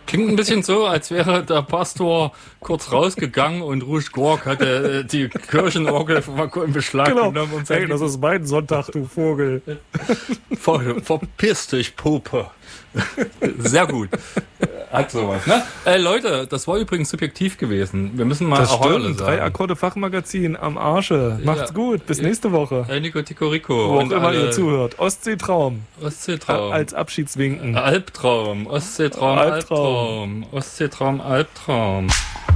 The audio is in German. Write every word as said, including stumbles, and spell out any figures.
Klingt ein bisschen so, als wäre der Pastor kurz rausgegangen und Rouge Gorg hatte die Kirchenorgel in Beschlag genau. genommen. Und hey, das ist mein Sonntag, du Vogel. Ver, verpiss dich, Puppe. Sehr gut. Hat sowas, ne? Äh, Leute, das war übrigens subjektiv gewesen. Wir müssen mal das auch Heule stimmt. sagen. Drei Akkorde Fachmagazin am Arsche. Macht's Ja. gut. Bis nächste Woche. Äh, Nico Ticorico. Wo auch und immer alle ihr zuhört. Ostseetraum. Ostseetraum. Als Abschiedswinken. Albtraum. Ostseetraum, Albtraum. Albtraum. Ostseetraum, Albtraum.